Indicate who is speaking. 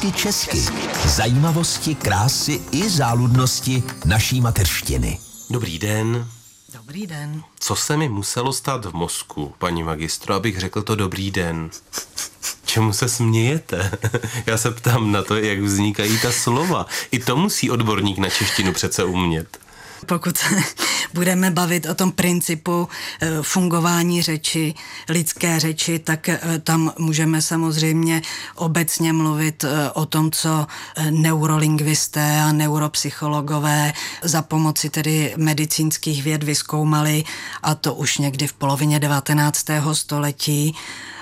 Speaker 1: hezky česky. Zajímavosti, krásy i záludnosti naší mateřštiny.
Speaker 2: Dobrý den.
Speaker 3: Dobrý den.
Speaker 2: Co se mi muselo stát v mozku, paní magistro, abych řekl to dobrý den? Čemu se smějete? Já se ptám na to, jak vznikají ta slova. I to musí odborník na češtinu přece umět.
Speaker 3: Pokud budeme bavit o tom principu fungování řeči, lidské řeči, tak tam můžeme samozřejmě obecně mluvit o tom, co neurolingvisté a neuropsychologové za pomoci tedy medicínských věd vyzkoumali, a to už někdy v polovině 19. století.